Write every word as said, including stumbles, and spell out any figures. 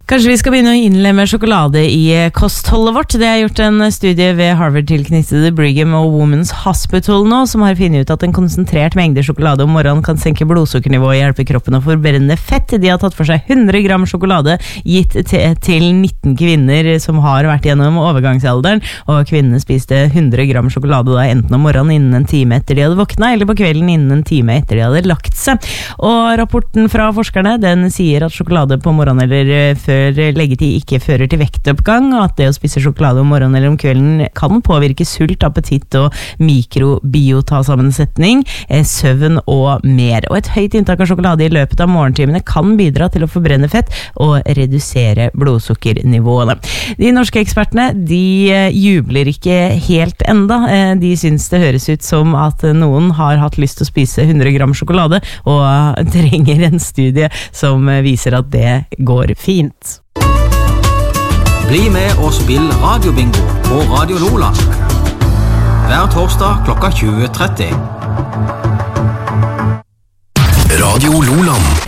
Kanskje vi skal begynne å innlemme sjokolade i kostholdet vårt. Det er gjort en studie ved Harvard-tilknyttede Brigham og Women's Hospital nå, som har funnet ut at en konsentrert mengde sjokolade om morgenen kan senke blodsukkernivået og hjelpe kroppen å forbrenne fett. De har tatt for seg hundre gram sjokolade gitt til nitten kvinner som har vært gjennom overgangsalderen, og kvinnene spiste hundre gram sjokolade da enten om morgenen innen en time etter de hadde våkna, eller på kvelden innen en time etter de hadde lagt seg. Og rapporten fra forskerne, den sier at sjokolade på morgenen eller før leggetid ikke fører til vektoppgang, og at det å spise sjokolade om morgenen eller om kvelden kan påvirke sult, appetitt og mikrobiotasammensetning, søvn og mer. Og et høyt inntak av sjokolade i løpet av morgentimene kan bidra til å forbrenne fett og redusere blodsukkernivåene. De norske ekspertene, de jubler ikke helt enda. De syns det høres ut som at noen har hatt lyst til å spise hundre gram sjokolade, og trenger en studie som viser at det går fint. Bli med og spill radiobingo på Radio Lola. Hver torsdag klokka tjue tretti. Radio Loland.